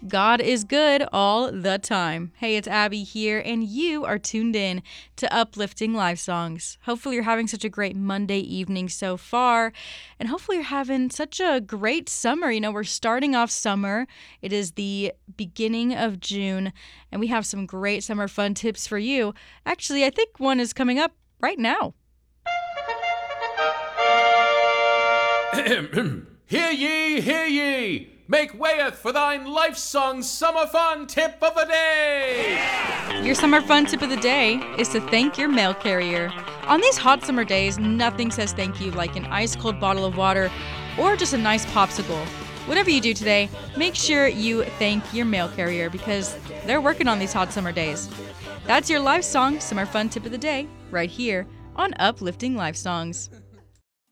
God is good all the time. Hey, it's Abby here, and you are tuned in to Uplifting Life Songs. Hopefully, you're having such a great Monday evening so far, and hopefully, you're having such a great summer. You know, we're starting off summer. It is the beginning of June, and we have some great summer fun tips for you. Actually, I think one is coming up right now. Hear ye, hear ye! Make wayeth for thine life song summer fun tip of the day! Your summer fun tip of the day is to thank your mail carrier. On these hot summer days, nothing says thank you like an ice cold bottle of water or just a nice popsicle. Whatever you do today, make sure you thank your mail carrier because they're working on these hot summer days. That's your life song summer fun tip of the day right here on Uplifting Life Songs.